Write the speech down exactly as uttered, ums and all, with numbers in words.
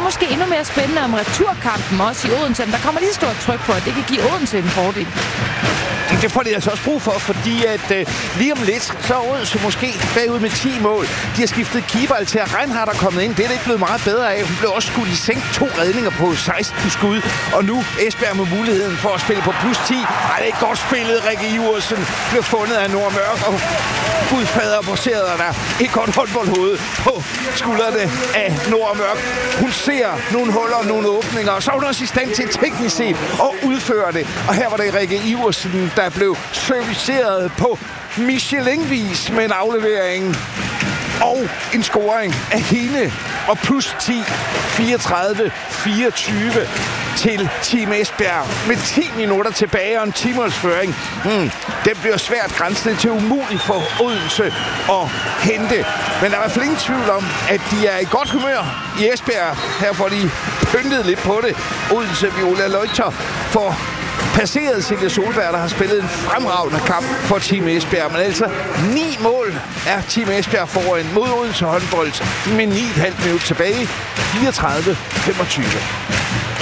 måske endnu mere spændende om returkampen også i Odense. Men der kommer lige stort tryk på, at det kan give Odense en fordel. Det får de altså også brug for, fordi at øh, lige om lidt, så er Odense måske bagud med ti mål. De har skiftet keeper, Althea Reinhardt er kommet ind. Det er det ikke blevet meget bedre af. Hun blev også skudt i sænk to redninger på seksten skud. Og nu Esbjerg med muligheden for at spille på plus ti. Ej, det er ikke godt spillet. Rikke Iversen blev fundet af Nordmørk, og gudfader forserede der et godt håndboldhoved på skuldrene af Nordmørk. Hun ser nogle huller, nogle åbninger, og så er hun også i stand til teknisk set at udføre det. Og her var det Rikke Iversen, der blev serviceret på Michelin-vis med en aflevering og en scoring af hende. Og plus ti, fireogtredive fireogtyve til Team Esbjerg med ti minutter tilbage og en timårsføring. Hmm, den bliver svært grænset til umuligt for Odense at hente. Men der er i hvert fald ingen tvivl om, at de er i godt humør i Esbjerg. Her får de pyntet lidt på det. Odense Viola Leuchter får passeret Silje Solberg, der har spillet en fremragende kamp for Team Esbjerg. Men altså ni mål er Team Esbjerg foran mod Odense håndbold med ni komma fem minut tilbage. fireogtredive femogtyve.